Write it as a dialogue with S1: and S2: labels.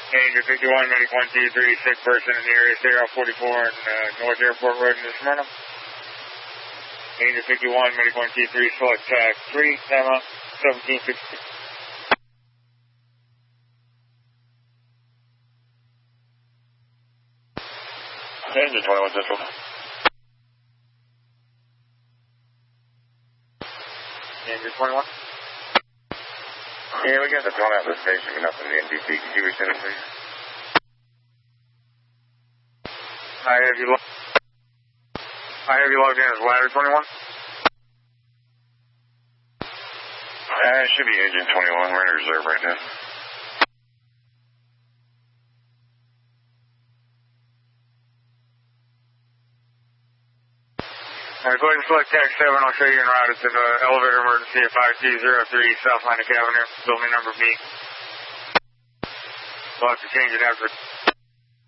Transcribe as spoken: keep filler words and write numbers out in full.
S1: Danger fifty-one, medic one two three, sick person in the area, stay off forty-four and uh, North Airport Road in Smyrna. Danger fifty-one, medic one two three, select tag three, time out, seventeen sixty.
S2: Danger twenty-one Central.
S1: Danger twenty-one.
S2: Yeah, we got the phone out of the station, but nothing in the N D C. Could you resend it, please?
S1: I have you, lo- I have you logged in as ladder twenty-one.
S2: Uh, it should be agent twenty-one. We're in reserve right now.
S1: All right, go ahead and select tag seven. I'll show you en route. It's an uh, elevator emergency at five two zero three South Atlantic Avenue, building number B. We'll have to change it after.